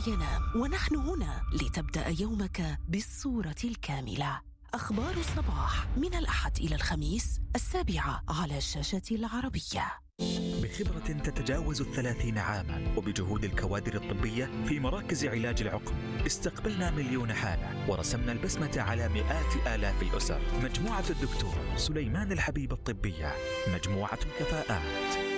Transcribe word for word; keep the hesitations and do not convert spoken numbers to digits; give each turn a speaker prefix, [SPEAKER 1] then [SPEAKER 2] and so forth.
[SPEAKER 1] ينام، ونحن هنا لتبدأ يومك بالصورة الكاملة. أخبار الصباح من الأحد إلى الخميس السابعة على الشاشة العربية.
[SPEAKER 2] بخبرة تتجاوز الثلاثين عاما وبجهود الكوادر الطبية في مراكز علاج العقم، استقبلنا مليون حالة ورسمنا البسمة على مئات آلاف الأسر. مجموعة الدكتور سليمان الحبيب الطبية، مجموعة كفاءات.